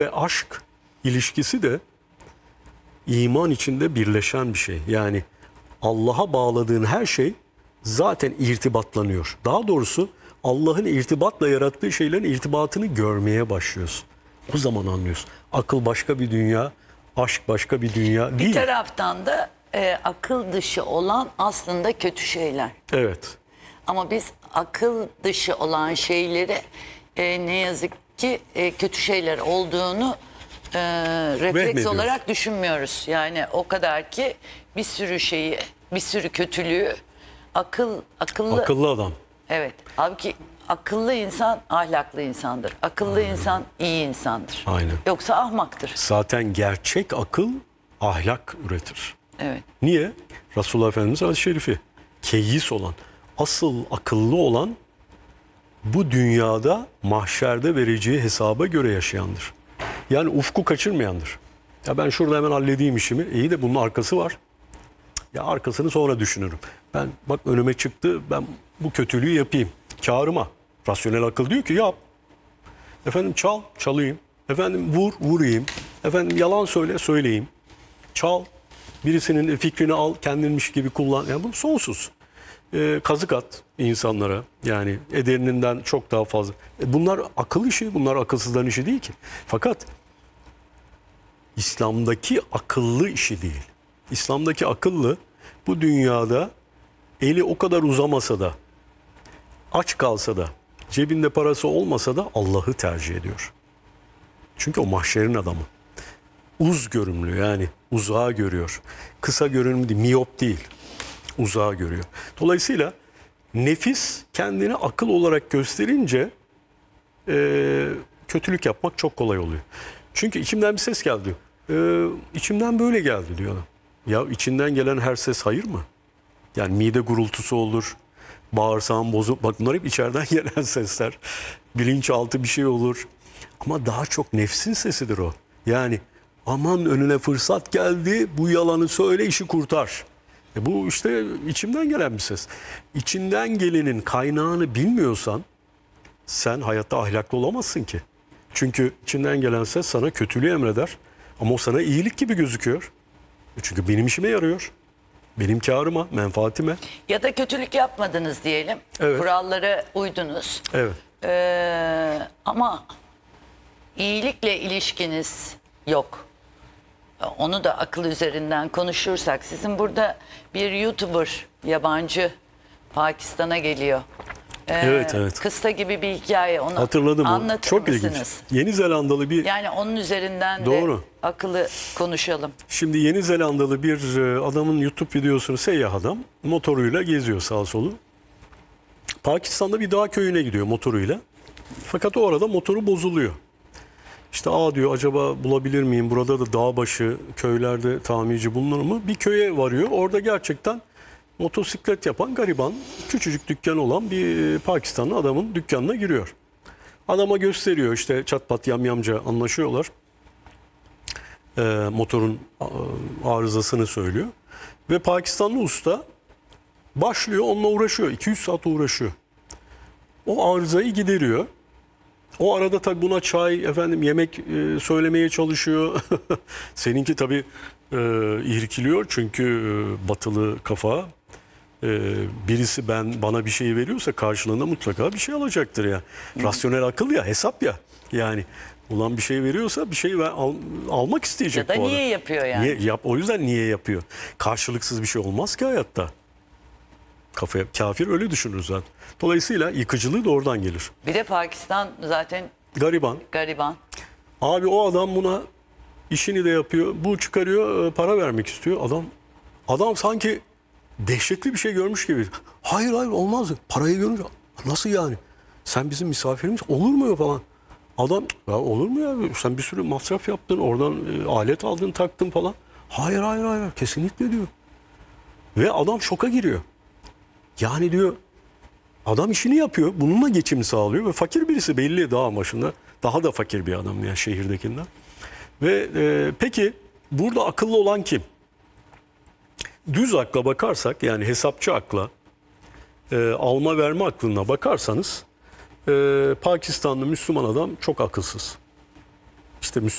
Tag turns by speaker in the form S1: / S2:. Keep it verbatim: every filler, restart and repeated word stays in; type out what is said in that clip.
S1: Ve aşk ilişkisi de iman içinde birleşen bir şey. Yani Allah'a bağladığın her şey zaten irtibatlanıyor. Daha doğrusu Allah'ın irtibatla yarattığı şeylerin irtibatını görmeye başlıyorsun. O zaman anlıyorsun. Akıl başka bir dünya, aşk başka bir dünya değil.
S2: Bir taraftan da e, akıl dışı olan aslında kötü şeyler.
S1: Evet.
S2: Ama biz akıl dışı olan şeyleri e, ne yazık ki e, kötü şeyler olduğunu e, refleks
S1: Vehmediyoruz.
S2: olarak düşünmüyoruz. Yani o kadar ki bir sürü şeyi, bir sürü kötülüğü akıl akıllı.
S1: Akıllı adam.
S2: Evet. Halbuki akıllı insan ahlaklı insandır. Akıllı Aynen. insan iyi insandır.
S1: Aynen.
S2: Yoksa ahmaktır.
S1: Zaten gerçek akıl ahlak üretir.
S2: Evet.
S1: Niye? Resulullah Efendimiz hadis-i şerifi. Keyyis olan, asıl akıllı olan bu dünyada mahşerde vereceği hesaba göre yaşayandır. Yani ufku kaçırmayandır. Ya ben şurada hemen halledeyim işimi. İyi de bunun arkası var. Ya arkasını sonra düşünürüm. Ben bak önüme çıktı, ben bu kötülüğü yapayım. Kârıma. Rasyonel akıl diyor ki yap. Efendim çal, çalayım. Efendim vur, vurayım. Efendim yalan söyle, söyleyeyim. Çal. Birisinin fikrini al, kendinmiş gibi kullan. Yani bu sonsuz. Ee, kazık at insanlara. Yani ederinden çok daha fazla. E bunlar akıl işi, bunlar akılsızların işi değil ki. Fakat İslam'daki akıllı işi değil. İslam'daki akıllı bu dünyada eli o kadar uzamasa da, aç kalsa da, cebinde parası olmasa da Allah'ı tercih ediyor. Çünkü o mahşerin adamı. Uz görümlü, yani uzağa görüyor. Kısa görünümlü değil, miyop değil. Uzağa görüyor. Dolayısıyla nefis kendini akıl olarak gösterince e, kötülük yapmak çok kolay oluyor. Çünkü içimden bir ses geldi. E, içimden böyle geldi diyor adam. Ya içinden gelen her ses hayır mı? Yani mide gurultusu olur, bağırsağın bozuk. Bak bunlar hep içeriden gelen sesler. Bilinçaltı bir şey olur. Ama daha çok nefsin sesidir o. Yani aman önüne fırsat geldi, bu yalanı söyle, işi kurtar. E bu işte içimden gelen bir ses. İçinden gelenin kaynağını bilmiyorsan sen hayatta ahlaklı olamazsın ki. Çünkü içinden gelen ses sana kötülüğü emreder. Ama o sana iyilik gibi gözüküyor. Çünkü benim işime yarıyor. Benim kârıma, menfaatime.
S2: Ya da kötülük yapmadınız diyelim.
S1: Evet.
S2: Kurallara uydunuz.
S1: Evet.
S2: Ee, ama iyilikle ilişkiniz yok. Onu da akıl üzerinden konuşursak, sizin burada bir YouTuber yabancı Pakistan'a geliyor. Ee,
S1: Evet, evet.
S2: Kısta gibi bir hikaye, onu
S1: Hatırladım onu.
S2: anlatır
S1: Çok
S2: mısınız?
S1: ilginç. Yeni Zelandalı bir...
S2: Yani onun üzerinden
S1: Doğru.
S2: de akıllı konuşalım.
S1: Şimdi Yeni Zelandalı bir adamın YouTube videosunu, seyyah adam motoruyla geziyor sağa solu. Pakistan'da bir dağ köyüne gidiyor motoruyla. Fakat o arada motoru bozuluyor. İşte aa diyor, acaba bulabilir miyim? Burada da dağ başı köylerde tamirci bulunur mu? Bir köye varıyor. Orada gerçekten motosiklet yapan gariban, küçücük dükkan olan bir Pakistanlı adamın dükkanına giriyor. Adama gösteriyor, işte çat pat yamyamca anlaşıyorlar. E, motorun arızasını söylüyor. Ve Pakistanlı usta başlıyor, onunla uğraşıyor. iki yüz saat uğraşıyor. O arızayı gideriyor. O arada tabii buna çay, efendim yemek e, söylemeye çalışıyor. Seninki tabii e, irkiliyor çünkü e, batılı kafa. E, birisi ben bana bir şey veriyorsa karşılığında mutlaka bir şey alacaktır ya. Hmm. Rasyonel akıl ya, hesap ya. Yani ulan bir şey veriyorsa bir şey ver, al, almak isteyecek
S2: Ya da
S1: bu
S2: niye
S1: adam.
S2: yapıyor yani?
S1: Niye, yap, o yüzden niye yapıyor? Karşılıksız bir şey olmaz ki hayatta. Kafaya, kafir öyle düşünür zaten. Dolayısıyla yıkıcılığı da oradan gelir.
S2: Bir de Pakistan zaten
S1: Gariban.
S2: gariban.
S1: Abi o adam buna işini de yapıyor. Bu çıkarıyor, para vermek istiyor. Adam adam sanki dehşetli bir şey görmüş gibi. Hayır hayır olmaz. Parayı görünce nasıl yani? Sen bizim misafirimiz, olur mu ya falan. Adam ya olur mu ya? Sen bir sürü masraf yaptın. Oradan e, alet aldın, taktın falan. Hayır hayır hayır kesinlikle diyor. Ve adam şoka giriyor. Yani diyor, adam işini yapıyor. Bununla geçim sağlıyor ve fakir birisi belli dağ başında. Daha da fakir bir adam yani şehirdekinden. Ve e, peki burada akıllı olan kim? Düz akla bakarsak, yani hesapçı akla, e, alma verme aklına bakarsanız e, Pakistanlı Müslüman adam çok akılsız. İşte Müslüman